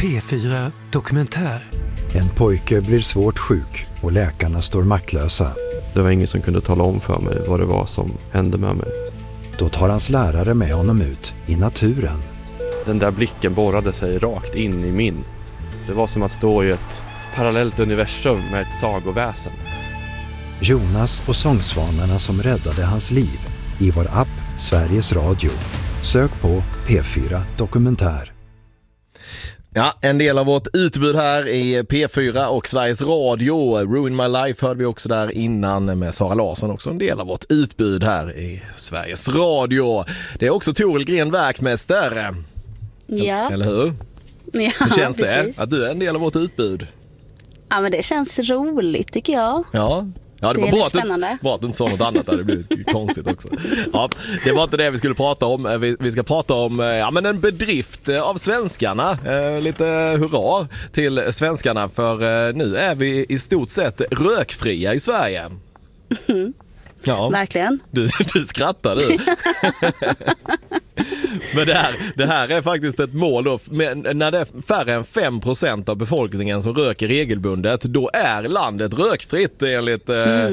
P4 Dokumentär. En pojke blir svårt sjuk och läkarna står maktlösa. Det var ingen som kunde tala om för mig vad det var som hände med mig. Då tar hans lärare med honom ut i naturen. Den där blicken borrade sig rakt in i min. Det var som att stå i ett parallellt universum med ett sagoväsen. Jonas och sångsvanarna som räddade hans liv i vår app Sveriges Radio. Sök på P4 Dokumentär. Ja, en del av vårt utbud här i P4 och Sveriges Radio. Ruin My Life hörde vi också där innan med Sara Larsson, också en del av vårt utbud här i Sveriges Radio. Det är också Toril Gren Werkmäster. Ja. Eller hur? Ja, Hur känns precis. det att du är en del av vårt utbud? Ja, men det känns roligt tycker jag. Ja, det var är bra lite spännande. bra att du inte sa något annat där. Det blev konstigt också. Ja, det var inte det vi skulle prata om. Vi ska prata om en bedrift av svenskarna. Lite hurra till svenskarna, för nu är vi i stort sett rökfria i Sverige. Ja, Verkligen. du skrattar du. Men det här är faktiskt ett mål då. Men när det är färre än 5% av befolkningen som röker regelbundet, då är landet rökfritt enligt